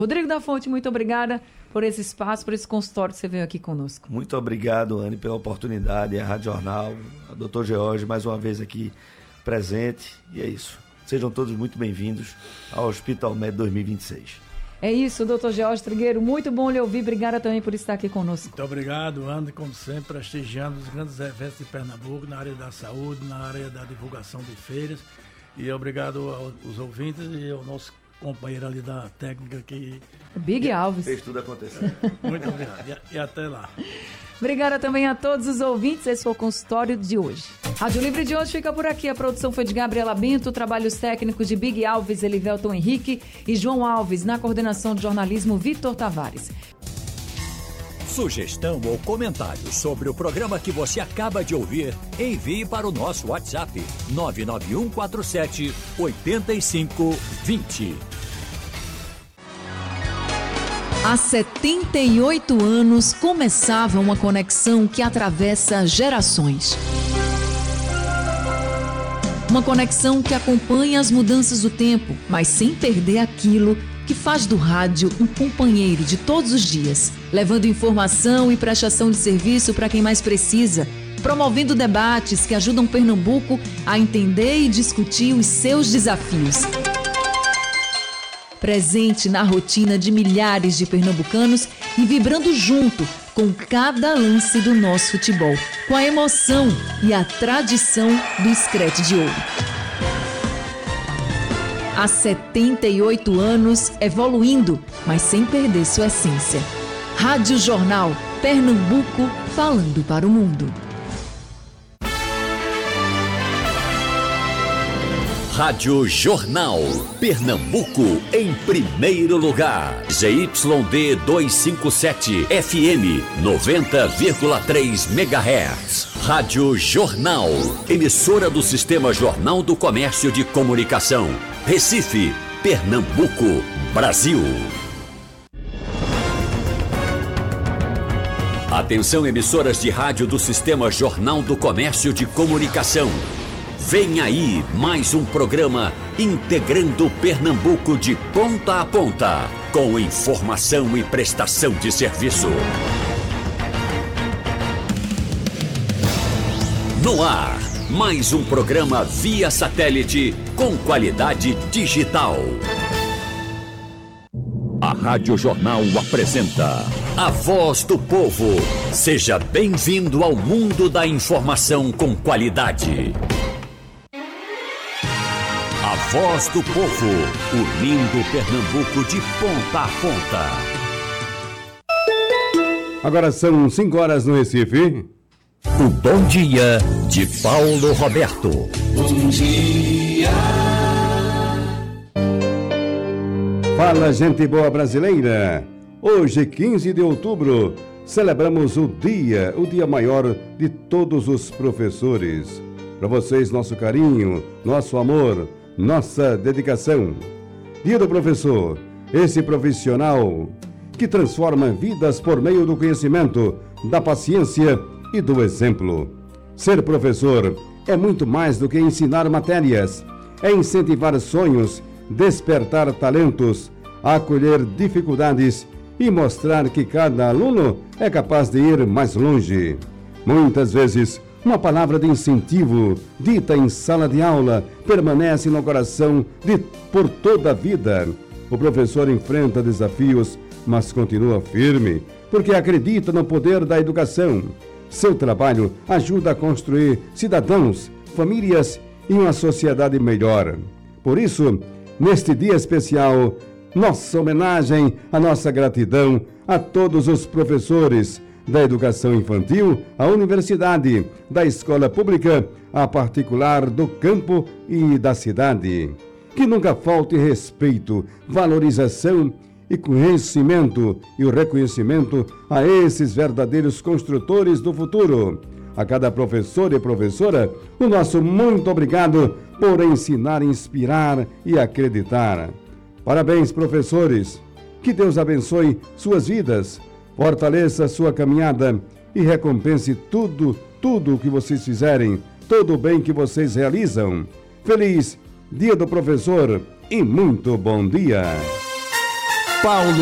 Rodrigo da Fonte, muito obrigada por esse espaço, por esse consultório que você veio aqui conosco. Muito obrigado, Anne, pela oportunidade, a Rádio Jornal, a Dr. George, mais uma vez aqui presente, e é isso. Sejam todos muito bem-vindos ao Hospital Med 2026. É isso, doutor George Trigueiro, muito bom lhe ouvir, obrigada também por estar aqui conosco. Muito obrigado, Anne, como sempre, prestigiando os grandes eventos de Pernambuco, na área da saúde, na área da divulgação de feiras, e obrigado aos ouvintes e ao nosso companheiro ali da técnica que... Big Alves. Fez tudo acontecer. Muito obrigado, e até lá. Obrigada também a todos os ouvintes, esse foi o consultório de hoje. Rádio Livre de hoje fica por aqui, a produção foi de Gabriela Bento, trabalhos técnicos de Big Alves, Elivelton Henrique e João Alves, na coordenação de jornalismo Vitor Tavares. Sugestão ou comentário sobre o programa que você acaba de ouvir, envie para o nosso WhatsApp 99147 8520. Há 78 anos começava uma conexão que atravessa gerações. Uma conexão que acompanha as mudanças do tempo, mas sem perder aquilo que faz do rádio um companheiro de todos os dias, levando informação e prestação de serviço para quem mais precisa, promovendo debates que ajudam Pernambuco a entender e discutir os seus desafios. Presente na rotina de milhares de pernambucanos e vibrando junto com cada lance do nosso futebol, com a emoção e a tradição do Screte de Ouro. Há 78 anos evoluindo, mas sem perder sua essência. Rádio Jornal, Pernambuco, falando para o mundo. Rádio Jornal, Pernambuco em primeiro lugar. ZYD 257, FM 90,3 MHz. Rádio Jornal, emissora do Sistema Jornal do Comércio de Comunicação. Recife, Pernambuco, Brasil. Atenção, emissoras de rádio do Sistema Jornal do Comércio de Comunicação. Vem aí mais um programa integrando Pernambuco de ponta a ponta, com informação e prestação de serviço. No ar, mais um programa via satélite com qualidade digital. A Rádio Jornal apresenta A Voz do Povo. Seja bem-vindo ao mundo da informação com qualidade. A Voz do Povo, unindo Pernambuco de ponta a ponta. Agora são 5 horas no Recife. O Bom Dia de Paulo Roberto. Bom dia. Fala, gente boa brasileira. Hoje, 15 de outubro, celebramos o dia maior de todos os professores. Para vocês, nosso carinho, nosso amor, nossa dedicação. Dia do professor, esse profissional que transforma vidas por meio do conhecimento, da paciência e do exemplo. Ser professor é muito mais do que ensinar matérias, é incentivar sonhos, despertar talentos, acolher dificuldades e mostrar que cada aluno é capaz de ir mais longe. Muitas vezes, uma palavra de incentivo, dita em sala de aula, permanece no coração por toda a vida. O professor enfrenta desafios, mas continua firme, porque acredita no poder da educação. Seu trabalho ajuda a construir cidadãos, famílias e uma sociedade melhor. Por isso, neste dia especial, nossa homenagem, a nossa gratidão a todos os professores da educação infantil, à universidade, da escola pública, à particular, do campo e da cidade. Que nunca falte respeito, valorização e conhecimento e o reconhecimento a esses verdadeiros construtores do futuro. A cada professor e professora, o nosso muito obrigado por ensinar, inspirar e acreditar. Parabéns, professores. Que Deus abençoe suas vidas, fortaleça sua caminhada e recompense tudo o que vocês fizerem, todo o bem que vocês realizam. Feliz Dia do Professor e muito bom dia! Paulo